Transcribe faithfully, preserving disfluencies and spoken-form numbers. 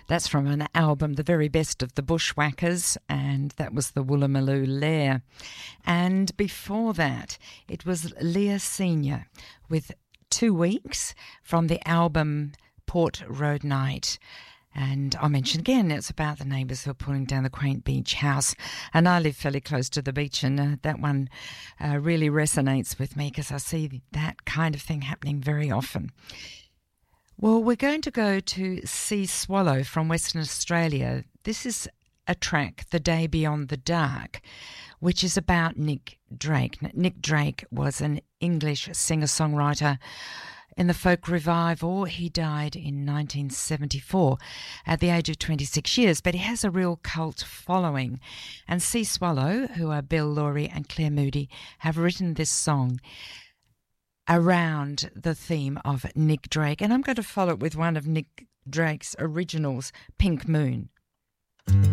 That's from an album, The Very Best of the Bushwhackers, and that was the Woolloomooloo Lair. And before that, it was Leah Senior with Two Weeks from the album Port Road Night. And I'll mention again, it's about the neighbours who are pulling down the quaint beach house. And I live fairly close to the beach, and uh, that one uh, really resonates with me because I see that kind of thing happening very often. Well, we're going to go to Sea Swallow from Western Australia. This is a track, The Day Beyond the Dark, which is about Nick Drake. Nick Drake was an English singer-songwriter in the folk revival. He died in nineteen seventy-four at the age of twenty-six years, but he has a real cult following. And Sea Swallow, who are Bill Laurie and Claire Moody, have written this song around the theme of Nick Drake. And I'm going to follow it with one of Nick Drake's originals, Pink Moon.